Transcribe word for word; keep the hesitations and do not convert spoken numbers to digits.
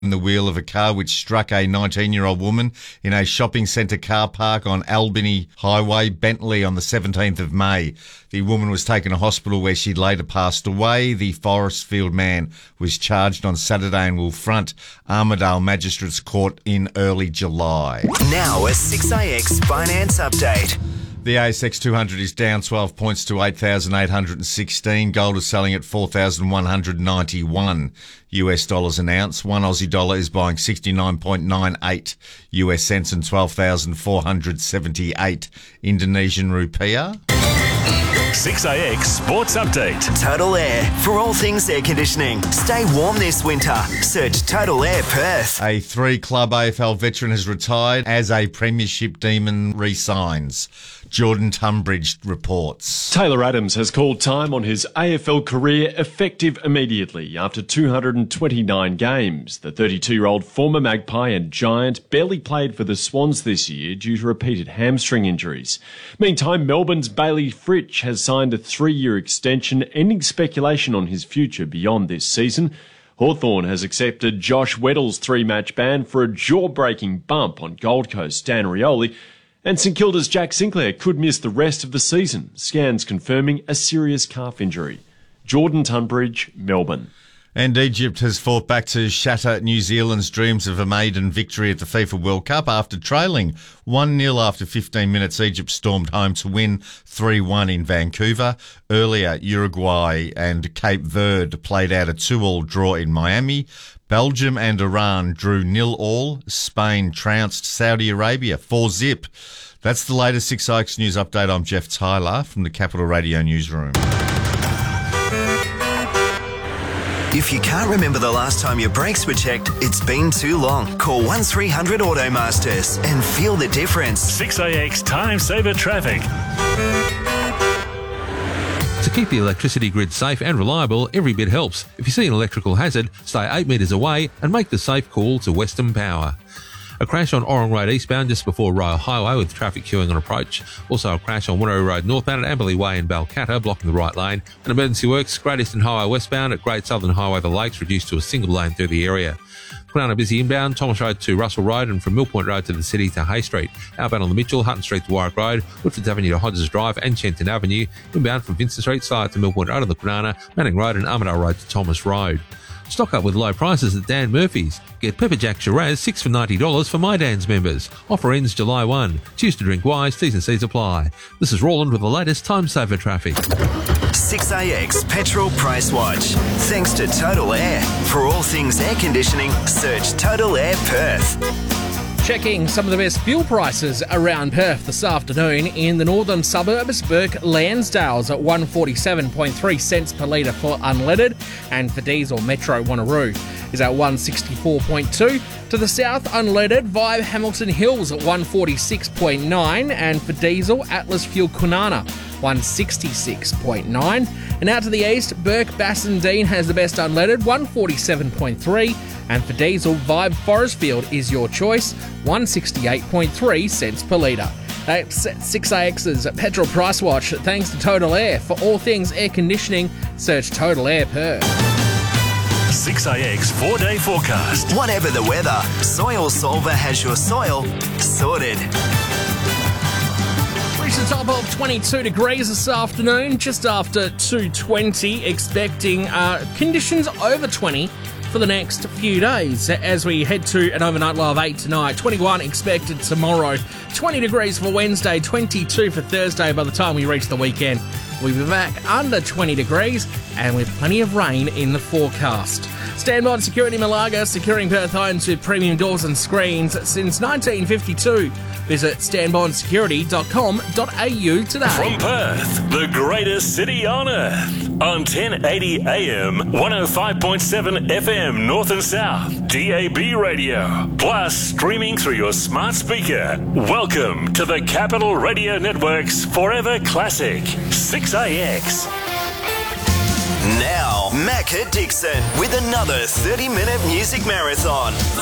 the wheel of a car which struck a nineteen-year-old woman in a shopping centre car park on Albany Highway, Bentley, on the seventeenth of May. The woman was taken to hospital where she later passed away. The Forestfield man was charged on Saturday and will front Armidale Magistrates Court in early July. Now a six A X finance update. The A S X two hundred is down twelve points to eight thousand eight hundred sixteen. Gold is selling at four thousand one hundred ninety-one U S dollars an ounce. One Aussie dollar is buying sixty-nine point nine eight U S cents and twelve thousand four hundred seventy-eight Indonesian rupiah. six A X Sports Update. Total Air. For all things air conditioning. Stay warm this winter. Search Total Air Perth. A three-club A F L veteran has retired as a premiership demon re-signs. Jordan Tunbridge reports. Taylor Adams has called time on his A F L career effective immediately after two hundred twenty-nine games. The thirty-two-year-old former Magpie and Giant barely played for the Swans this year due to repeated hamstring injuries. Meantime, Melbourne's Bailey Fritsch has signed a three-year extension, ending speculation on his future beyond this season. Hawthorn has accepted Josh Weddle's three-match ban for a jaw-breaking bump on Gold Coast Stan Rioli. And St Kilda's Jack Sinclair could miss the rest of the season, scans confirming a serious calf injury. Jordan Tunbridge, Melbourne. And Egypt has fought back to shatter New Zealand's dreams of a maiden victory at the FIFA World Cup after trailing one nil after fifteen minutes. Egypt stormed home to win three one in Vancouver. Earlier, Uruguay and Cape Verde played out a two all draw in Miami. Belgium and Iran drew nil all. Spain trounced Saudi Arabia four zip. That's the latest six A X News Update. I'm Jeff Tyler from the Capital Radio Newsroom. If you can't remember the last time your brakes were checked, it's been too long. Call one three hundred Automasters and feel the difference. six A X Time Saver Traffic. To keep the electricity grid safe and reliable, every bit helps. If you see an electrical hazard, stay eight metres away and make the safe call to Western Power. A crash on Orong Road eastbound just before Rail Highway with traffic queuing on approach. Also a crash on Wanneroo Road northbound at Amberley Way in Balcatta, blocking the right lane. And emergency works, Great Eastern Highway westbound at Great Southern Highway the Lakes, reduced to a single lane through the area. Kwinana busy inbound, Thomas Road to Russell Road and from Mill Point Road to the city to Hay Street. Outbound on the Mitchell, Hutton Street to Warwick Road, Woodfords Avenue to Hodges Drive and Shenton Avenue. Inbound from Vincent Street, Side to Mill Point Road on the Kwinana, Manning Road and Armidale Road to Thomas Road. Stock up with low prices at Dan Murphy's. Get Pepper Jack Shiraz six for ninety dollars for My Dan's members. Offer ends July first. Choose to drink wise, T's and C's apply. This is Roland with the latest Time Saver traffic. six A X Petrol Price Watch. Thanks to Total Air. For all things air conditioning, search Total Air Perth. Checking some of the best fuel prices around Perth this afternoon. In the northern suburbs, Burke Lansdale's at one forty-seven point three cents per litre for unleaded, and for diesel, Metro Wanneroo is at one sixty-four point two. To the south, unleaded, Vibe Hamilton Hills at one forty-six point nine, and for diesel, Atlas Fuel Kwinana one sixty-six point nine. And out to the east, Burke Bassendean has the best unleaded, one forty-seven point three. And for diesel, Vibe Forestfield is your choice, one sixty-eight point three cents per litre. That's six A X's Petrol Price Watch. Thanks to Total Air. For all things air conditioning, search Total Air Perth. six A X four-day forecast. Whatever the weather, Soil Solver has your soil sorted. Reach the top of twenty-two degrees this afternoon, just after two twenty, expecting uh, conditions over twenty for the next few days as we head to an overnight low of eight tonight. twenty-one expected tomorrow, twenty degrees for Wednesday, twenty-two for Thursday by the time we reach the weekend. We'll be back under twenty degrees and with plenty of rain in the forecast. Standby Security Malaga, securing Perth homes with premium doors and screens since nineteen fifty-two. Visit stand bond security dot com dot a u today. From Perth, the greatest city on earth. On ten eighty A M, one oh five point seven F M North and South, D A B radio. Plus, streaming through your smart speaker. Welcome to the Capital Radio Network's Forever Classic, six A X. Now, Macca Dixon with another thirty-minute music marathon.